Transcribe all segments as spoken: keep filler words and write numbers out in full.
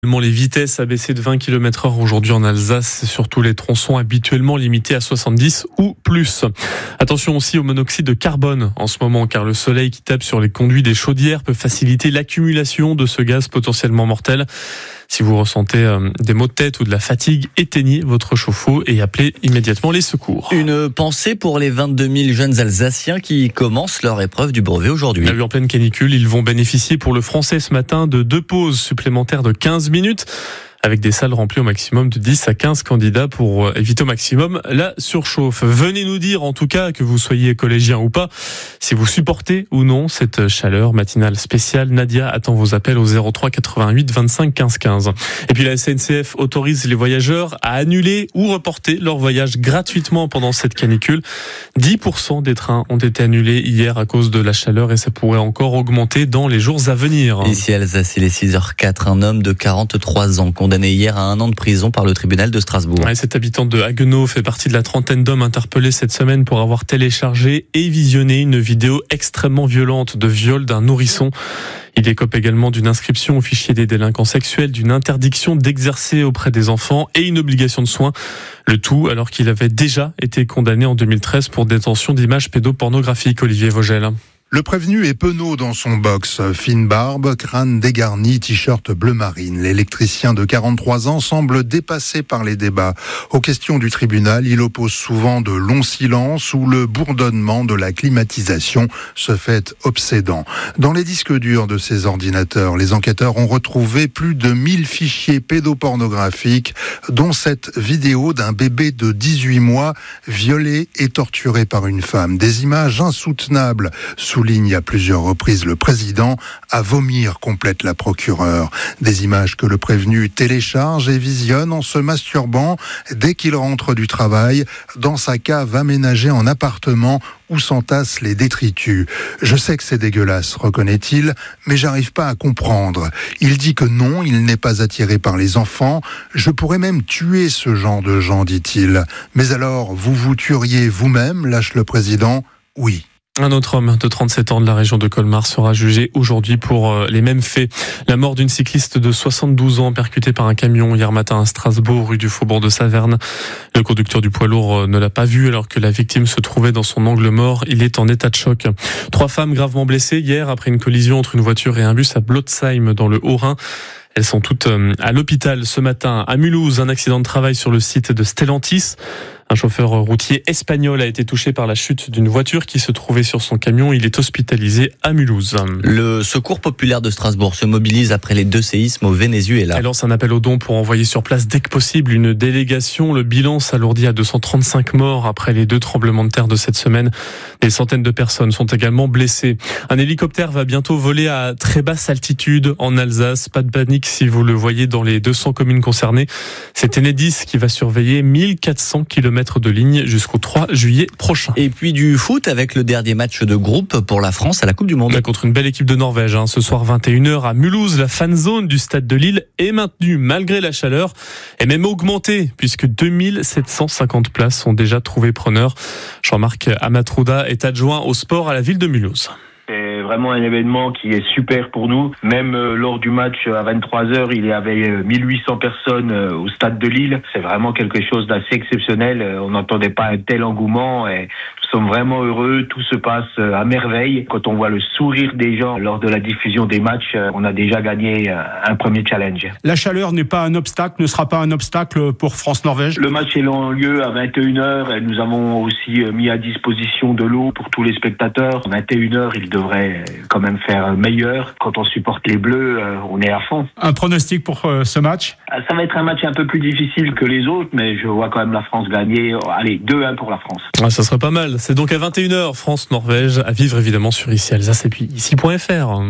Les vitesses a baissé de vingt kilomètres heure aujourd'hui en Alsace, surtout les tronçons habituellement limités à soixante-dix ou plus. Attention aussi au monoxyde de carbone en ce moment, car le soleil qui tape sur les conduits des chaudières peut faciliter l'accumulation de ce gaz potentiellement mortel. Si vous ressentez euh, des maux de tête ou de la fatigue, éteignez votre chauffe-eau et appelez immédiatement les secours. Une pensée pour les vingt-deux mille jeunes Alsaciens qui commencent leur épreuve du brevet aujourd'hui. On a vu en pleine canicule, ils vont bénéficier pour le français ce matin de deux pauses supplémentaires de quinze minutes. Avec des salles remplies au maximum de dix à quinze candidats pour éviter au maximum la surchauffe. Venez nous dire en tout cas, que vous soyez collégien ou pas, si vous supportez ou non cette chaleur matinale spéciale. Nadia attend vos appels au zéro trois quatre-vingt-huit vingt-cinq quinze quinze. Et puis la S N C F autorise les voyageurs à annuler ou reporter leur voyage gratuitement pendant cette canicule. dix pour cent des trains ont été annulés hier à cause de la chaleur et ça pourrait encore augmenter dans les jours à venir. Ici à Alsace, il est six heures quatre. Un homme de quarante-trois ans condamné hier à un an de prison par le tribunal de Strasbourg. Ouais, cet habitant de Haguenau fait partie de la trentaine d'hommes interpellés cette semaine pour avoir téléchargé et visionné une vidéo extrêmement violente de viol d'un nourrisson. Il écope également d'une inscription au fichier des délinquants sexuels, d'une interdiction d'exercer auprès des enfants et une obligation de soins. Le tout alors qu'il avait déjà été condamné en deux mille treize pour détention d'images pédopornographiques. Olivier Vogel. Le prévenu est penaud dans son box. Fine barbe, crâne dégarni, t-shirt bleu marine. L'électricien de quarante-trois ans semble dépassé par les débats. Aux questions du tribunal, il oppose souvent de longs silences où le bourdonnement de la climatisation se fait obsédant. Dans les disques durs de ces ordinateurs, les enquêteurs ont retrouvé plus de mille fichiers pédopornographiques, dont cette vidéo d'un bébé de dix-huit mois violé et torturé par une femme. Des images insoutenables, souligne à plusieurs reprises le président. À vomir, complète la procureure. Des images que le prévenu télécharge et visionne en se masturbant dès qu'il rentre du travail dans sa cave aménagée en appartement où s'entassent les détritus. Je sais que c'est dégueulasse, reconnaît-il, mais j'arrive pas à comprendre. Il dit que non, il n'est pas attiré par les enfants. Je pourrais même tuer ce genre de gens, dit-il. Mais alors, vous vous tueriez vous-même, lâche le président ? Oui. Un autre homme de trente-sept ans de la région de Colmar sera jugé aujourd'hui pour les mêmes faits. La mort d'une cycliste de soixante-douze ans percutée par un camion hier matin à Strasbourg, rue du Faubourg de Saverne. Le conducteur du poids lourd ne l'a pas vu alors que la victime se trouvait dans son angle mort. Il est en état de choc. Trois femmes gravement blessées hier après une collision entre une voiture et un bus à Blotzheim dans le Haut-Rhin. Elles sont toutes à l'hôpital ce matin. À Mulhouse, un accident de travail sur le site de Stellantis. Un chauffeur routier espagnol a été touché par la chute d'une voiture qui se trouvait sur son camion. Il est hospitalisé à Mulhouse. Le Secours populaire de Strasbourg se mobilise après les deux séismes au Venezuela. Elle lance un appel aux dons pour envoyer sur place dès que possible une délégation. Le bilan s'alourdit à deux cent trente-cinq morts après les deux tremblements de terre de cette semaine. Des centaines de personnes sont également blessées. Un hélicoptère va bientôt voler à très basse altitude en Alsace. Pas de panique si vous le voyez dans les deux cents communes concernées. C'est Enedis qui va surveiller mille quatre cents kilomètres de ligne jusqu'au trois juillet prochain. Et puis du foot avec le dernier match de groupe pour la France à la Coupe du Monde. Contre une belle équipe de Norvège. Hein. Ce soir vingt et une heures à Mulhouse, la fan zone du stade de Lille est maintenue malgré la chaleur et même augmentée puisque deux mille sept cent cinquante places sont déjà trouvées preneurs. Jean-Marc Amatrouda est adjoint au sport à la ville de Mulhouse. C'est vraiment un événement qui est super pour nous. Même euh, lors du match à vingt-trois heures, il y avait euh, mille huit cents personnes euh, au stade de Lille. C'est vraiment quelque chose d'assez exceptionnel. Euh, on n'entendait pas un tel engouement et nous sommes vraiment heureux. Tout se passe euh, à merveille. Quand on voit le sourire des gens lors de la diffusion des matchs, euh, on a déjà gagné euh, un premier challenge. La chaleur n'est pas un obstacle, ne sera pas un obstacle pour France-Norvège. Le match est lieu à vingt et une heures et nous avons aussi euh, mis à disposition de l'eau pour tous les spectateurs. À vingt et une heures, il devrait quand même faire meilleur. Quand on supporte les Bleus, on est à fond. Un pronostic pour ce match ? Ça va être un match un peu plus difficile que les autres, mais je vois quand même la France gagner. Allez, deux un pour la France. Ah, ça serait pas mal. C'est donc à vingt et une heures, France-Norvège, à vivre évidemment sur Ici Alsace et puis ici point f r.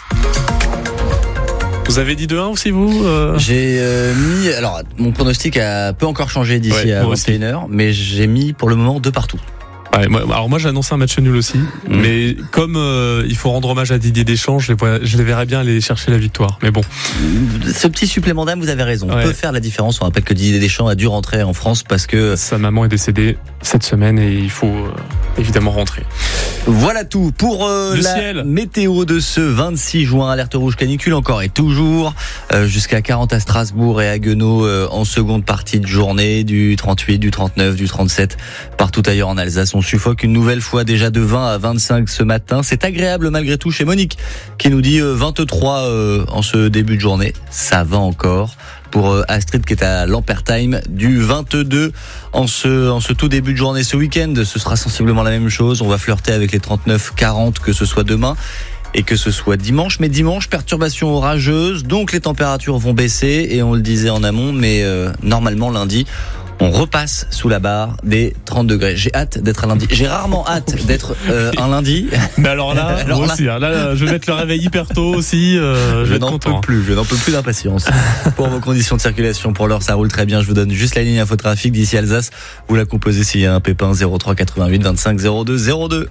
Vous avez dit deux un aussi, vous euh... J'ai euh, mis... Alors, mon pronostic a, peut encore changer d'ici ouais, à vingt et une heures, mais j'ai mis pour le moment deux partout. Ouais, moi, alors moi j'ai annoncé un match nul aussi, mmh. mais comme euh, il faut rendre hommage à Didier Deschamps, je les, vois, je les verrais bien aller chercher la victoire. Mais bon, ce petit supplément d'âme, vous avez raison, ouais. peut faire la différence. On rappelle que Didier Deschamps a dû rentrer en France parce que sa maman est décédée cette semaine et il faut euh, évidemment rentrer. Voilà tout pour euh, la ciel. météo de ce vingt-six juin. Alerte rouge canicule encore et toujours euh, jusqu'à quarante à Strasbourg et à Haguenau euh, en seconde partie de journée, du trente-huit, du trente-neuf, du trente-sept partout ailleurs en Alsace. On suffoque une nouvelle fois déjà de vingt à vingt-cinq ce matin. C'est agréable malgré tout chez Monique qui nous dit vingt-trois euh, en ce début de journée. Ça va encore. Pour euh, Astrid qui est à Lampertheim, du vingt-deux en ce, en ce tout début de journée. Ce week-end, ce sera sensiblement la même chose. On va flirter avec les trente-neuf quarante que ce soit demain et que ce soit dimanche. Mais dimanche, perturbation orageuse, donc les températures vont baisser et on le disait en amont, mais euh, normalement lundi, on repasse sous la barre des trente degrés. J'ai hâte d'être un lundi. J'ai rarement hâte d'être euh, un lundi. Mais alors là, alors moi là... aussi. Là, là, je vais mettre le réveil hyper tôt aussi. Euh, je je n'en peux plus. Je n'en peux plus d'impatience. Pour vos conditions de circulation, pour l'heure, ça roule très bien. Je vous donne juste la ligne infotrafic d'ici Alsace. Vous la composez s'il y a un pépin. zéro trois quatre-vingt-huit vingt-cinq zéro deux zéro deux.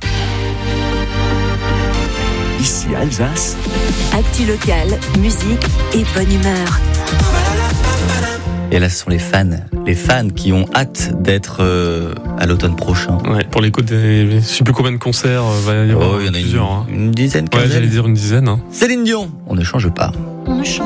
Ici Alsace. Actu locale, musique et bonne humeur. Et là, ce sont les fans, les fans qui ont hâte d'être euh, à l'automne prochain. Ouais, pour l'écoute des, je sais plus combien de concerts euh, va y avoir. Oh, il y en a plusieurs. Une, hein. une dizaine, quinzaine. Ouais, j'allais dire une dizaine. Hein. Céline Dion, on ne change pas. On ne change